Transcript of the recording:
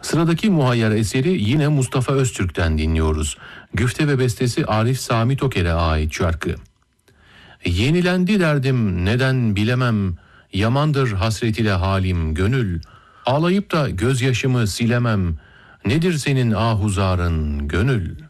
Sıradaki muhayyer eseri yine Mustafa Öztürk'ten dinliyoruz. Güfte ve bestesi Arif Sami Toker'e ait şarkı. Yenilendi derdim neden bilemem, yamandır hasret ile halim gönül. Ağlayıp da gözyaşımı silemem, nedir senin ahuzarın gönül?